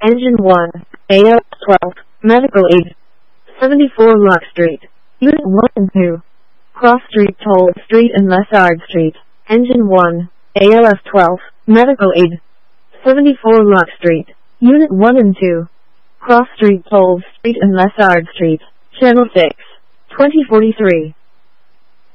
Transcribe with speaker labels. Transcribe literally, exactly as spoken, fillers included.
Speaker 1: Engine one, A L S twelve, Medical Aid. seventy-four Lock Street, Unit one and two. Cross Street, Toll Street and Lessard Street. Engine one, A L S twelve, Medical Aid. seventy-four Lock Street, Unit one and two. Cross Street, Toll Street and Lessard Street. Channel six, twenty forty-three.